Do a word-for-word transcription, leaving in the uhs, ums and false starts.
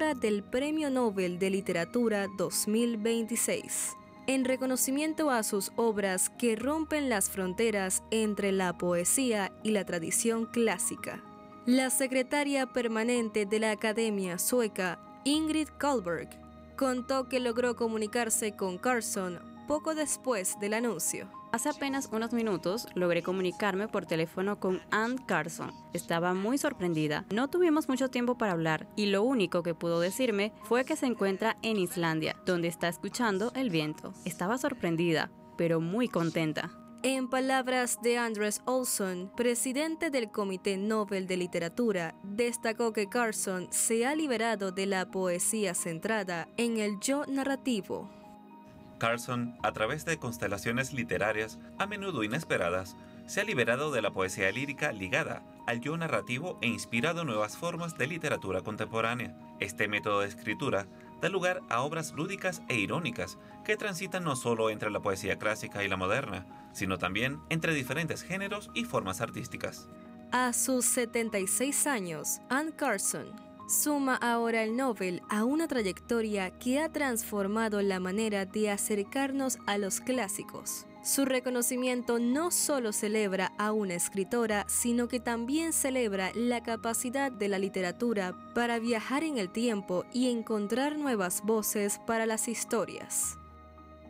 ganadora del Premio Nobel de Literatura dos mil veintiséis, en reconocimiento a sus obras que rompen las fronteras entre la poesía y la tradición clásica. La secretaria permanente de la Academia Sueca, Ingrid Carlberg, contó que logró comunicarse con Carlsson poco después del anuncio. Hace apenas unos minutos logré comunicarme por teléfono con Anne Carlsson. Estaba muy sorprendida. No tuvimos mucho tiempo para hablar y lo único que pudo decirme fue que se encuentra en Islandia, donde está escuchando el viento. Estaba sorprendida, pero muy contenta. En palabras de Andres Olsson, presidente del Comité Nobel de Literatura, destacó que Carlsson se ha liberado de la poesía centrada en el yo narrativo. Carlsson, a través de constelaciones literarias, a menudo inesperadas, se ha liberado de la poesía lírica ligada al yo narrativo e inspirado nuevas formas de literatura contemporánea. Este método de escritura da lugar a obras lúdicas e irónicas que transitan no solo entre la poesía clásica y la moderna, sino también entre diferentes géneros y formas artísticas. A sus setenta y seis años, Anne Carlsson suma ahora el Nobel a una trayectoria que ha transformado la manera de acercarnos a los clásicos. Su reconocimiento no solo celebra a una escritora, sino que también celebra la capacidad de la literatura para viajar en el tiempo y encontrar nuevas voces para las historias.